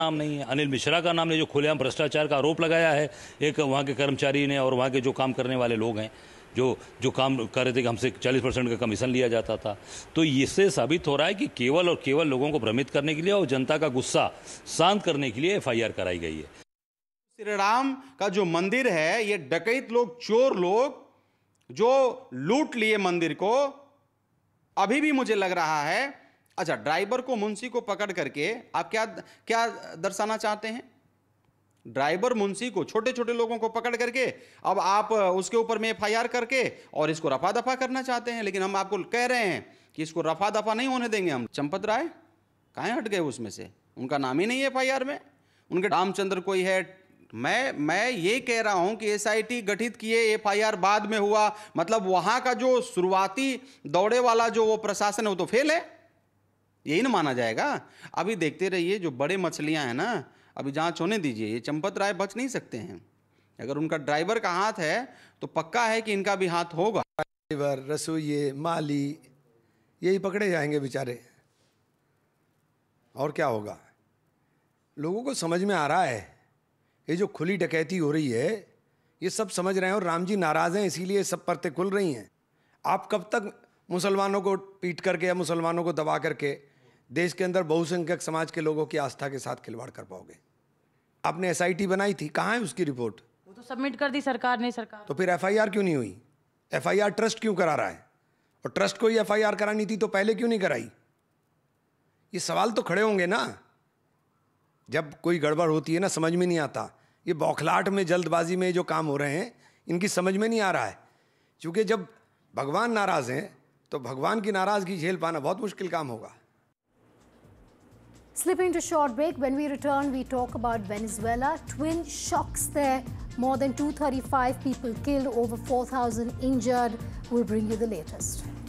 नाम नहीं है, अनिल मिश्रा का नाम नहीं, जो खुलेआम भ्रष्टाचार का आरोप लगाया है एक वहाँ के कर्मचारी ने और वहाँ के जो काम करने वाले लोग हैं जो काम कर रहे थे कि हमसे 40% का कमीशन लिया जाता था। तो इससे साबित हो रहा है कि केवल और केवल लोगों को भ्रमित करने के लिए और जनता का गुस्सा शांत करने के लिए FIR कराई गई है। श्री राम का जो मंदिर है, ये डकैत लोग, चोर लोग जो लूट लिए मंदिर को, अभी भी मुझे लग रहा है। अच्छा, ड्राइवर को, मुंशी को पकड़ करके आप क्या क्या दर्शाना चाहते हैं? ड्राइवर, मुंशी को, छोटे छोटे लोगों को पकड़ करके अब आप उसके ऊपर में FIR करके और इसको रफा दफा करना चाहते हैं। लेकिन हम आपको कह रहे हैं कि इसको रफा दफा नहीं होने देंगे हम। चंपत राय कहाँ हट गए उसमें से? उनका नाम ही नहीं है FIR में। उनके रामचंद्र कोई है। मैं ये कह रहा हूं कि SIT गठित किए, FIR बाद में हुआ, मतलब वहां का जो शुरुआती दौड़े वाला जो वो प्रशासन है वो तो फेल है, यही ना माना जाएगा। अभी देखते रहिए, जो बड़े मछलियां हैं ना, अभी जांच होने दीजिए। ये चंपत राय बच नहीं सकते हैं। अगर उनका ड्राइवर का हाथ है तो पक्का है कि इनका भी हाथ होगा। ड्राइवर, रसोइये, माली, यही पकड़े जाएंगे बेचारे। और क्या होगा? लोगों को समझ में आ रहा है ये जो खुली डकैती हो रही है, ये सब समझ रहे हैं और राम जी नाराज हैं, इसीलिए सब परतें खुल रही हैं। आप कब तक मुसलमानों को पीट करके या मुसलमानों को दबा करके देश के अंदर बहुसंख्यक समाज के लोगों की आस्था के साथ खिलवाड़ कर पाओगे? आपने SIT बनाई थी, कहाँ है उसकी रिपोर्ट? वो तो सबमिट कर दी सरकार ने। सरकार तो फिर FIR क्यों नहीं हुई? FIR ट्रस्ट क्यों करा रहा है? और ट्रस्ट को ही FIR करानी थी तो पहले क्यों नहीं कराई? ये सवाल तो खड़े होंगे ना। जब कोई गड़बड़ होती है ना, समझ में नहीं आता। ये बौखलाहट में, जल्दबाजी में जो काम हो रहे हैं, इनकी समझ में नहीं आ रहा है। क्योंकि जब भगवान नाराज हैं तो भगवान की नाराजगी झेल पाना बहुत मुश्किल काम होगा। Slipping to short break. When we return, we talk about Venezuela. Twin shocks there. More than 235 people killed, over 4,000 injured. We'll bring you the latest.